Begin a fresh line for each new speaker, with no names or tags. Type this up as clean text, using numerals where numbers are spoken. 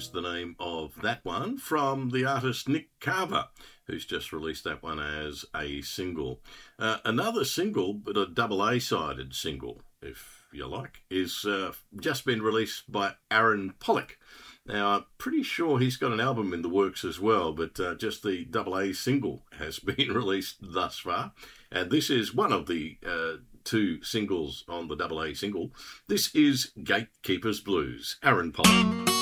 is the name of that one, from the artist Nick Carver, who's just released that one as a single. Another single, but a double A-sided single, if you like, is just been released by Aaron Pollock. Now, I'm pretty sure he's got an album in the works as well, but just the double A single has been released thus far. And this is one of the two singles on the double A single. This is Gatekeeper's Blues, Aaron Pollock.